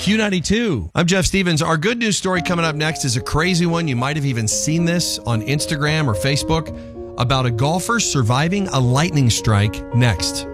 Q92. I'm Jeff Stevens. Our good news story coming up next is a crazy one. You might have even seen this on Instagram or Facebook about a golfer surviving a lightning strike next.